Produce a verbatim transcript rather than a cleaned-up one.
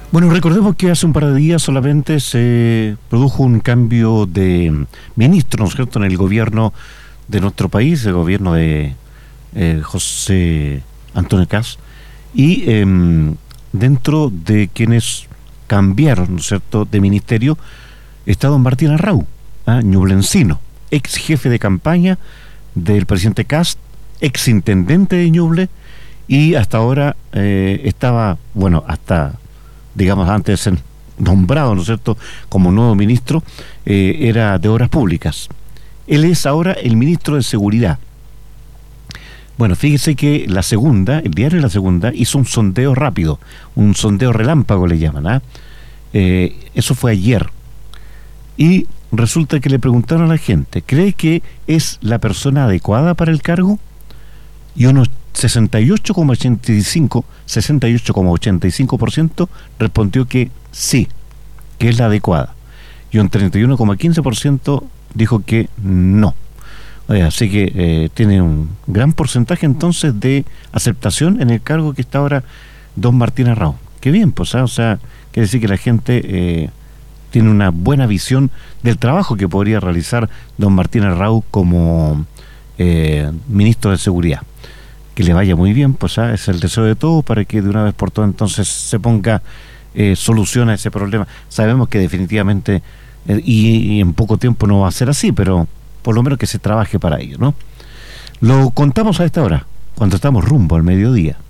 Bueno, recordemos que hace un par de días solamente se produjo un cambio de ministro, ¿no es cierto?, en el gobierno de nuestro país, el gobierno de eh, José Antonio Kast, y eh, dentro de quienes cambiaron, ¿no es cierto?, de ministerio, está don Martín Arrau, ¿ah? Ñublencino, ex jefe de campaña del presidente Kast, ex intendente de Ñuble, y hasta ahora eh, estaba, bueno, hasta... digamos, antes de ser nombrado, ¿no es cierto?, como nuevo ministro, eh, era de Obras Públicas. Él es ahora el ministro de Seguridad. Bueno, fíjese que La Segunda, el diario La Segunda, hizo un sondeo rápido, un sondeo relámpago le llaman, ¿ah? Eh, eso fue ayer. Y resulta que le preguntaron a la gente, ¿cree que es la persona adecuada para el cargo? Y unos sesenta y ocho coma ochenta y cinco por ciento respondió que sí, que es la adecuada. Y un treinta y uno coma quince por ciento dijo que no. Oye, así que eh, tiene un gran porcentaje entonces de aceptación en el cargo que está ahora don Martín Arrau. Qué bien, pues, ¿eh? O sea, quiere decir que la gente eh, tiene una buena visión del trabajo que podría realizar don Martín Arrau como eh, ministro de Seguridad. Que le vaya muy bien, pues ¿ah? Es el deseo de todos para que de una vez por todas entonces se ponga eh, solución a ese problema. Sabemos que definitivamente eh, y, y en poco tiempo no va a ser así, pero por lo menos que se trabaje para ello, ¿no? Lo contamos a esta hora, cuando estamos rumbo al mediodía.